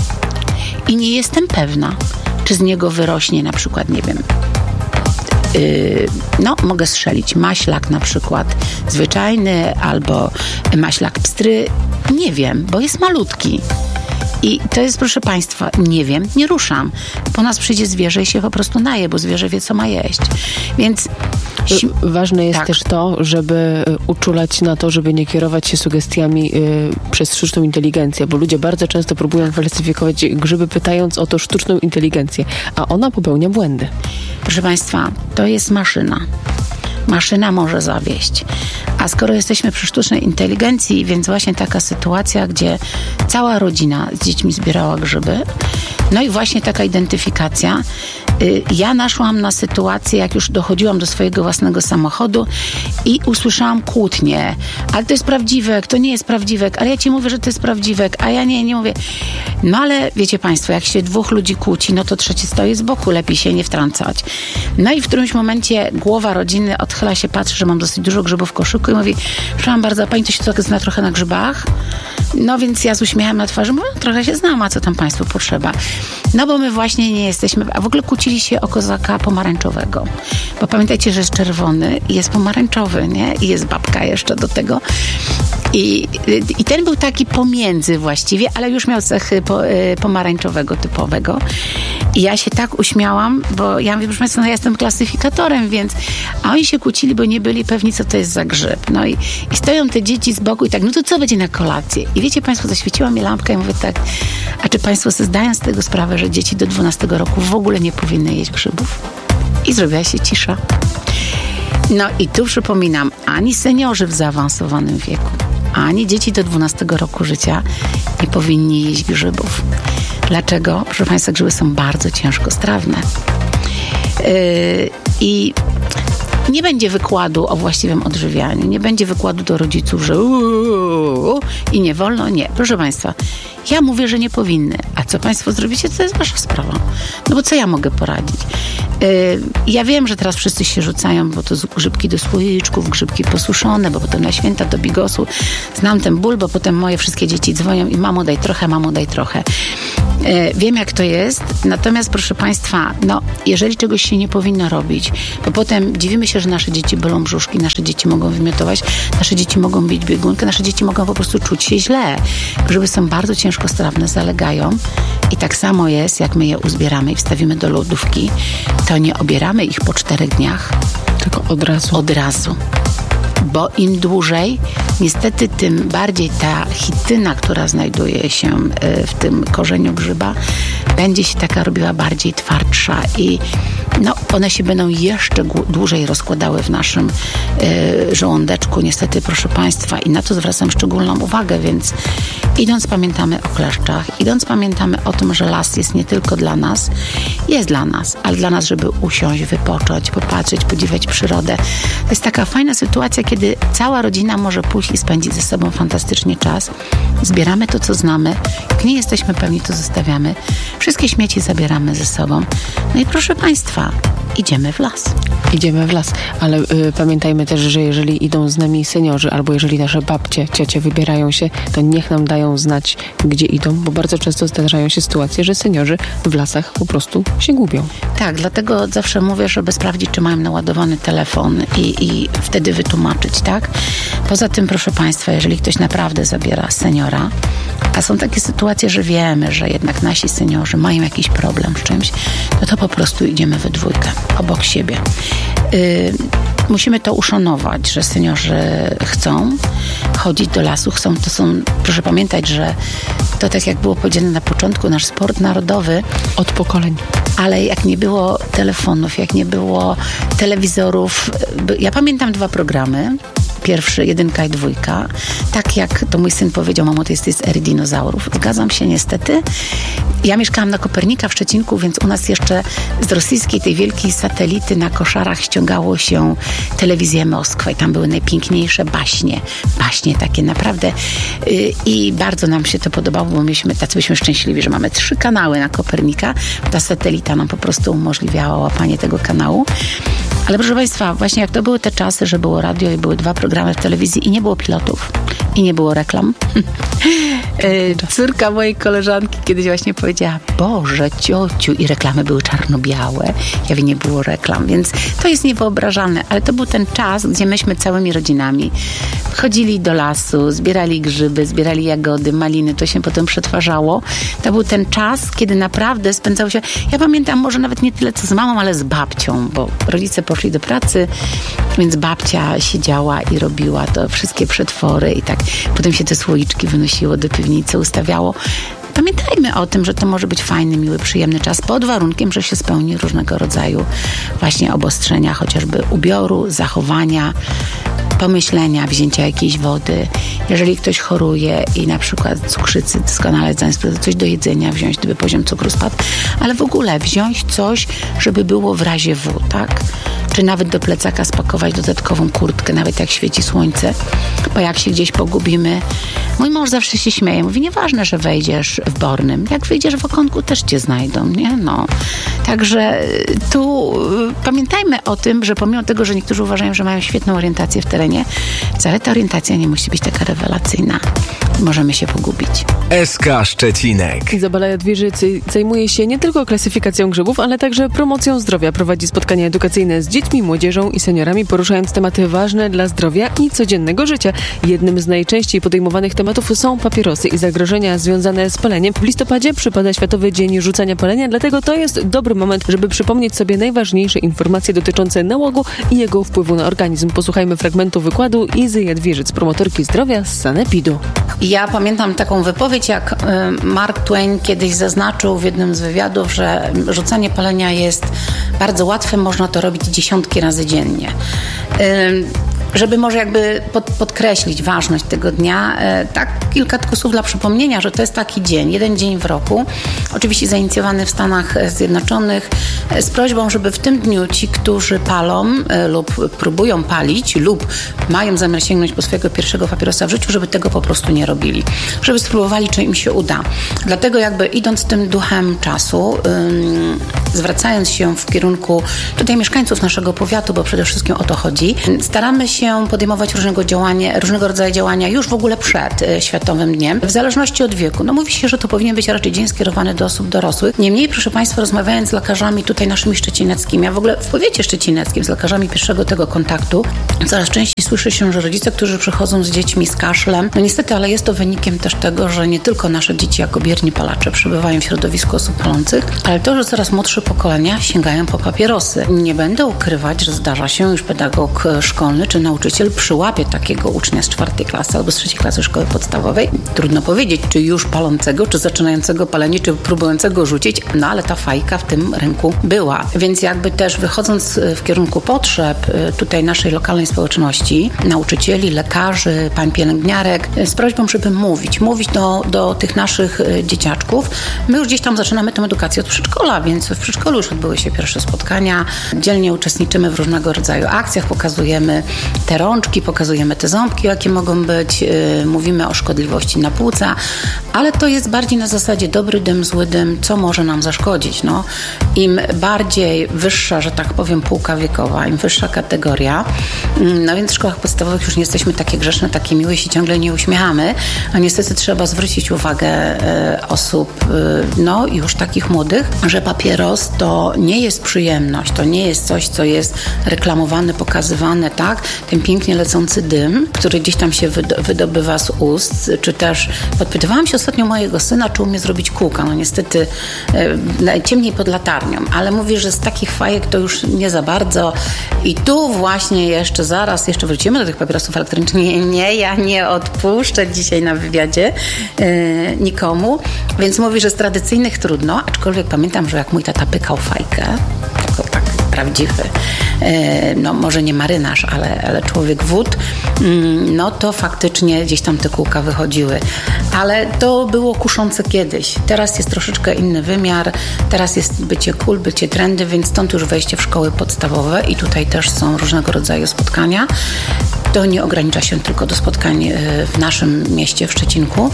i nie jestem pewna, czy z niego wyrośnie na przykład, nie wiem, yy, no mogę strzelić, maślak na przykład zwyczajny albo maślak pstry. Nie wiem, bo jest malutki. I to jest, proszę Państwa, nie wiem, nie ruszam. Po nas przyjdzie zwierzę i się po prostu naje, bo zwierzę wie, co ma jeść. Więc
ważne jest
tak.
też to, żeby uczulać na to, żeby nie kierować się sugestiami y, przez sztuczną inteligencję, bo ludzie bardzo często próbują falsyfikować grzyby, pytając o to sztuczną inteligencję, a ona popełnia błędy.
Proszę Państwa, to jest maszyna. Maszyna może zawieść. A skoro jesteśmy przy sztucznej inteligencji, więc właśnie taka sytuacja, gdzie cała rodzina z dziećmi zbierała grzyby, No i właśnie taka identyfikacja. Ja naszłam na sytuację, jak już dochodziłam do swojego własnego samochodu i usłyszałam kłótnię. Ale to jest prawdziwek, to nie jest prawdziwek, ale ja ci mówię, że to jest prawdziwek, a ja nie, nie mówię. No ale wiecie państwo, jak się dwóch ludzi kłóci, no to trzeci stoi z boku, lepiej się nie wtrącać. No i w którymś momencie głowa rodziny odchyla się, patrzy, że mam dosyć dużo grzybów w koszyku i mówi, przepraszam bardzo, a pani to się tak zna trochę na grzybach? No więc ja z uśmiechem na twarzy mówię, no, trochę się znam, a co tam państwu potrzeba? No bo my właśnie nie jesteśmy, a w ogóle kłócili się o kozaka pomarańczowego. Bo pamiętajcie, że jest czerwony i jest pomarańczowy, nie? I jest babka jeszcze do tego. I, i ten był taki pomiędzy właściwie, ale już miał cechy po, pomarańczowego typowego. I ja się tak uśmiałam, bo ja mówię, proszę państwa, no ja jestem klasyfikatorem, więc... A oni się kłócili, bo nie byli pewni, co to jest za grzyb. No i, i stoją te dzieci z boku i tak, no to co będzie na kolację? I wiecie państwo, zaświeciła mi lampka i mówię tak, a czy państwo sobie zdają z tego sprawę, że dzieci do dwunastego roku w ogóle nie powinny jeść grzybów? I zrobiła się cisza. No i tu przypominam, ani seniorzy w zaawansowanym wieku, ani dzieci do dwunastego roku życia nie powinni jeść grzybów. Dlaczego? Proszę państwa, grzyby są bardzo ciężkostrawne. Yy, I nie będzie wykładu o właściwym odżywianiu, nie będzie wykładu do rodziców, że uuu, i nie wolno, nie. Proszę państwa, ja mówię, że nie powinny. A co państwo zrobicie, to jest wasza sprawa. No bo co ja mogę poradzić? Yy, ja wiem, że teraz wszyscy się rzucają, bo to grzybki do słoiczków, grzybki posuszone, bo potem na święta do bigosu. Znam ten ból, bo potem moje wszystkie dzieci dzwonią i mamo daj trochę, mamo daj trochę. Yy, wiem, jak to jest. Natomiast, proszę państwa, no, jeżeli czegoś się nie powinno robić, bo potem dziwimy się, że nasze dzieci bolą brzuszki, nasze dzieci mogą wymiotować, nasze dzieci mogą bić biegunkę, nasze dzieci mogą po prostu czuć się źle. Grzyby są bardzo ciężkostrawne, zalegają i tak samo jest, jak my je uzbieramy i wstawimy do lodówki, to nie obieramy ich po czterech dniach.
Tylko od razu.
Od razu. Bo im dłużej, niestety tym bardziej ta chityna, która znajduje się w tym korzeniu grzyba, będzie się taka robiła bardziej twardsza i no, one się będą jeszcze dłużej rozkładały w naszym y, żołądeczku, niestety, proszę państwa, i na to zwracam szczególną uwagę, więc idąc pamiętamy o kleszczach, idąc pamiętamy o tym, że las jest nie tylko dla nas, jest dla nas, ale dla nas, żeby usiąść, wypocząć, popatrzeć, podziwiać przyrodę. To jest taka fajna sytuacja, kiedy cała rodzina może pójść i spędzić ze sobą fantastycznie czas. Zbieramy to, co znamy. Jak nie jesteśmy pewni, to zostawiamy. Wszystkie śmieci zabieramy ze sobą. No i proszę państwa, idziemy w las.
Idziemy w las, ale y, pamiętajmy też, że jeżeli idą z nami seniorzy, albo jeżeli nasze babcie, ciocie wybierają się, to niech nam dają znać, gdzie idą, bo bardzo często zdarzają się sytuacje, że seniorzy w lasach po prostu się gubią.
Tak, dlatego zawsze mówię, żeby sprawdzić, czy mają naładowany telefon i, i wtedy wytłumaczyć, tak? Poza tym, proszę państwa, jeżeli ktoś naprawdę zabiera seniora, a są takie sytuacje, że wiemy, że jednak nasi seniorzy mają jakiś problem z czymś, no to po prostu idziemy we dwójkę, obok siebie. Yy, musimy to uszanować, że seniorzy chcą chodzić do lasu, chcą, to są, proszę pamiętać, że to tak jak było powiedziane na początku, nasz sport narodowy.
Od pokoleń.
Ale jak nie było telefonów, jak nie było telewizorów, ja pamiętam dwa programy. Pierwszy, jedynka i dwójka. Tak jak to mój syn powiedział, mamo, to jest, to jest ery dinozaurów. Zgadzam się niestety. Ja mieszkałam na Kopernika w Szczecinku, więc u nas jeszcze z rosyjskiej tej wielkiej satelity na koszarach ściągało się telewizję Moskwę i tam były najpiękniejsze baśnie. Baśnie takie naprawdę. I bardzo nam się to podobało, bo myśmy, tacy byliśmy szczęśliwi, że mamy trzy kanały na Kopernika. Ta satelita nam po prostu umożliwiała łapanie tego kanału. Ale proszę państwa, właśnie jak to były te czasy, że było radio i były dwa programy w telewizji i nie było pilotów i nie było reklam. Córka mojej koleżanki kiedyś właśnie powiedziała, Boże, ciociu, i reklamy były czarno-białe, jak nie było reklam, więc to jest niewyobrażalne, ale to był ten czas, gdzie myśmy całymi rodzinami chodzili do lasu, zbierali grzyby, zbierali jagody, maliny, to się potem przetwarzało. To był ten czas, kiedy naprawdę spędzało się, ja pamiętam może nawet nie tyle co z mamą, ale z babcią, bo rodzice poszli do pracy, więc babcia siedziała i robiła to wszystkie przetwory i tak potem się te słoiczki wynosiło do piwnicy, ustawiało. Pamiętajmy o tym, że to może być fajny, miły, przyjemny czas, pod warunkiem, że się spełni różnego rodzaju właśnie obostrzenia, chociażby ubioru, zachowania. pomyślenia, wzięcia jakiejś wody. Jeżeli ktoś choruje i na przykład cukrzycy, doskonale coś do jedzenia wziąć, gdyby poziom cukru spadł, ale w ogóle wziąć coś, żeby było w razie W, tak? Czy nawet do plecaka spakować dodatkową kurtkę, nawet jak świeci słońce, bo jak się gdzieś pogubimy. Mój mąż zawsze się śmieje, mówi, nieważne, że wejdziesz w Bornym, jak wyjdziesz w Okonku, też cię znajdą, nie? No. Także tu pamiętajmy o tym, że pomimo tego, że niektórzy uważają, że mają świetną orientację w terenie, wcale ta orientacja nie musi być taka rewelacyjna. Możemy się pogubić.
S K Szczecinek.
Izabela Jadwierzycy zajmuje się nie tylko klasyfikacją grzybów, ale także promocją zdrowia. Prowadzi spotkania edukacyjne z dziećmi, młodzieżą i seniorami, poruszając tematy ważne dla zdrowia i codziennego życia. Jednym z najczęściej podejmowanych tematów są papierosy i zagrożenia związane z paleniem. W listopadzie przypada Światowy Dzień Rzucania Palenia, dlatego to jest dobry moment, żeby przypomnieć sobie najważniejsze informacje dotyczące nałogu i jego wpływu na organizm. Posłuchajmy fragmentu wykładu Izy Jadwierzyc, promotorki zdrowia z Sanepidu.
Ja pamiętam taką wypowiedź, jak Mark Twain kiedyś zaznaczył w jednym z wywiadów, że rzucanie palenia jest bardzo łatwe, można to robić dziesiątki razy dziennie. Żeby może jakby pod, podkreślić ważność tego dnia, e, tak kilka tylko słów dla przypomnienia, że to jest taki dzień, jeden dzień w roku, oczywiście zainicjowany w Stanach Zjednoczonych e, z prośbą, żeby w tym dniu ci, którzy palą e, lub próbują palić lub mają zamiar sięgnąć po swojego pierwszego papierosa w życiu, żeby tego po prostu nie robili. Żeby spróbowali, czy im się uda. Dlatego jakby idąc tym duchem czasu, ym, zwracając się w kierunku tutaj mieszkańców naszego powiatu, bo przede wszystkim o to chodzi, staramy się podejmować różnego, działania, różnego rodzaju działania już w ogóle przed e, Światowym Dniem, w zależności od wieku. No mówi się, że to powinien być raczej dzień skierowany do osób dorosłych. Niemniej, proszę Państwa, rozmawiając z lekarzami tutaj naszymi szczecineckimi, a w ogóle w powiecie szczecineckim z lekarzami pierwszego tego kontaktu, coraz częściej słyszy się, że rodzice, którzy przychodzą z dziećmi z kaszlem, no niestety, ale jest to wynikiem też tego, że nie tylko nasze dzieci jako bierni palacze przebywają w środowisku osób palących, ale to, że coraz młodsze pokolenia sięgają po papierosy. Nie będę ukrywać, że zdarza się już pedagog szkolny czy nauczyciel przyłapie takiego ucznia z czwartej klasy albo z trzeciej klasy szkoły podstawowej. Trudno powiedzieć, czy już palącego, czy zaczynającego palenie, czy próbującego rzucić, no ale ta fajka w tym rynku była. Więc jakby też wychodząc w kierunku potrzeb tutaj naszej lokalnej społeczności, nauczycieli, lekarzy, pań pielęgniarek, z prośbą, żeby mówić, mówić do, do tych naszych dzieciaczków. My już gdzieś tam zaczynamy tę edukację od przedszkola, więc w przedszkolu już odbyły się pierwsze spotkania. Dzielnie uczestniczymy w różnego rodzaju akcjach, pokazujemy te rączki, pokazujemy te ząbki, jakie mogą być, yy, mówimy o szkodliwości na płuca, ale to jest bardziej na zasadzie dobry dym, zły dym, co może nam zaszkodzić. No. Im bardziej wyższa, że tak powiem, półka wiekowa, im wyższa kategoria, yy, no więc w szkołach podstawowych już nie jesteśmy takie grzeczne, takie miłe, się ciągle nie uśmiechamy, a niestety trzeba zwrócić uwagę yy, osób, yy, no już takich młodych, że papieros to nie jest przyjemność, to nie jest coś, co jest reklamowane, pokazywane, tak? Ten pięknie lecący dym, który gdzieś tam się wydobywa z ust, czy też podpytywałam się ostatnio mojego syna, czy umie zrobić kółka. No niestety e, ciemniej pod latarnią, ale mówi, że z takich fajek to już nie za bardzo. I tu właśnie jeszcze zaraz, jeszcze wrócimy do tych papierosów elektronicznych. Nie, nie ja nie odpuszczę dzisiaj na wywiadzie e, nikomu, więc mówi, że z tradycyjnych trudno, aczkolwiek pamiętam, że jak mój tata pykał fajkę, jako tak prawdziwy, no może nie marynarz, ale, ale człowiek wód, no to faktycznie gdzieś tam te kółka wychodziły. Ale to było kuszące kiedyś. Teraz jest troszeczkę inny wymiar, teraz jest bycie cool, bycie trendy, więc stąd już wejście w szkoły podstawowe i tutaj też są różnego rodzaju spotkania. To nie ogranicza się tylko do spotkań w naszym mieście, w Szczecinku,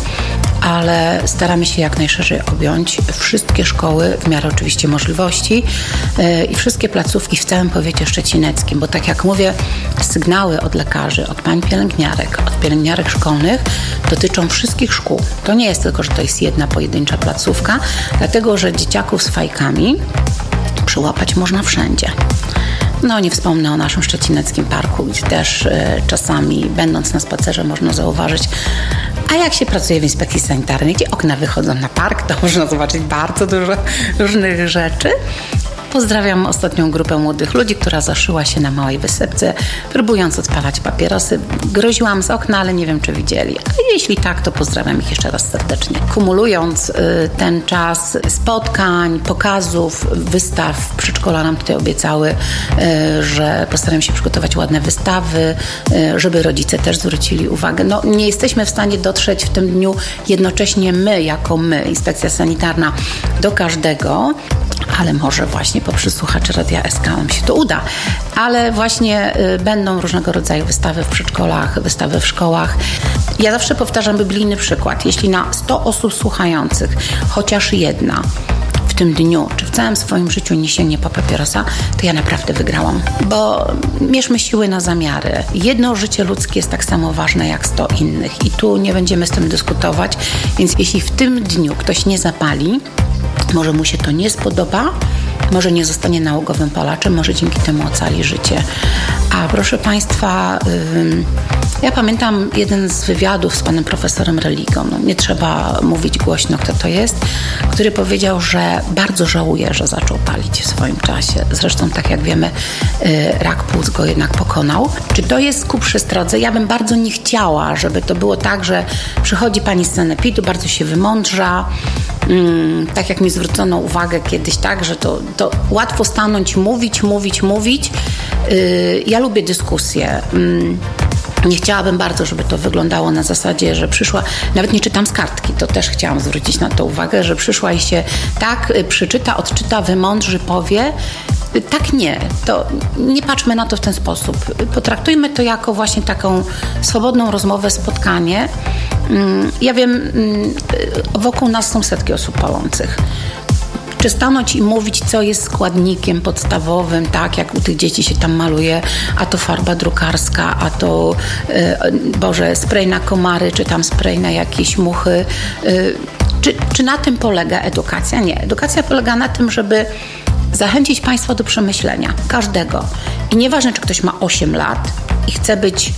ale staramy się jak najszerzej objąć wszystkie szkoły w miarę oczywiście możliwości i wszystkie placówki w całym powiecie szczecineckim, bo tak jak mówię, sygnały od lekarzy, od pań pielęgniarek, od pielęgniarek szkolnych dotyczą wszystkich szkół. To nie jest tylko, że to jest jedna pojedyncza placówka, dlatego że dzieciaków z fajkami przyłapać można wszędzie. No nie wspomnę o naszym szczecineckim parku, gdzie też y, czasami będąc na spacerze można zauważyć, a jak się pracuje w inspekcji sanitarnej, gdzie okna wychodzą na park, to można zobaczyć bardzo dużo różnych rzeczy. Pozdrawiam ostatnią grupę młodych ludzi, która zaszyła się na małej wysepce, próbując odpalać papierosy. Groziłam z okna, ale nie wiem, czy widzieli. A jeśli tak, to pozdrawiam ich jeszcze raz serdecznie. Kumulując y, ten czas spotkań, pokazów, wystaw, przedszkola nam tutaj obiecały, y, że postaram się przygotować ładne wystawy, y, żeby rodzice też zwrócili uwagę. No, nie jesteśmy w stanie dotrzeć w tym dniu jednocześnie my, jako my, Inspekcja Sanitarna, do każdego, ale może właśnie poprzez słuchaczy Radia S K nam się to uda. Ale właśnie y, będą różnego rodzaju wystawy w przedszkolach, wystawy w szkołach. Ja zawsze powtarzam biblijny przykład. Jeśli na sto osób słuchających chociaż jedna w tym dniu, czy w całym swoim życiu nie sięgnie po papierosa, to ja naprawdę wygrałam. Bo mierzmy siły na zamiary. Jedno życie ludzkie jest tak samo ważne jak sto innych i tu nie będziemy z tym dyskutować, więc jeśli w tym dniu ktoś nie zapali, może mu się to nie spodoba, może nie zostanie nałogowym palaczem, może dzięki temu ocali życie. A proszę Państwa, ym, ja pamiętam jeden z wywiadów z panem profesorem Religą, no, nie trzeba mówić głośno, kto to jest, który powiedział, że bardzo żałuje, że zaczął palić w swoim czasie. Zresztą, tak jak wiemy, y, rak płuc go jednak pokonał. Czy to jest ku przestrodze? Ja bym bardzo nie chciała, żeby to było tak, że przychodzi pani z sanepidu, bardzo się wymądrza, Mm, tak jak mi zwrócono uwagę kiedyś, tak, że to, to łatwo stanąć, mówić, mówić, mówić. Yy, ja lubię dyskusję. Yy, nie chciałabym bardzo, żeby to wyglądało na zasadzie, że przyszła, nawet nie czytam z kartki, to też chciałam zwrócić na to uwagę, że przyszła i się tak yy, przeczyta, odczyta, wymądrzy, powie. Tak nie, to nie patrzmy na to w ten sposób. Potraktujmy to jako właśnie taką swobodną rozmowę, spotkanie. Ja wiem, wokół nas są setki osób palących. Czy stanąć i mówić, co jest składnikiem podstawowym, tak jak u tych dzieci się tam maluje, a to farba drukarska, a to, Boże, spray na komary, czy tam spray na jakieś muchy. Czy, czy na tym polega edukacja? Nie. Edukacja polega na tym, żeby zachęcić Państwa do przemyślenia. Każdego. I nieważne, czy ktoś ma osiem lat i chce być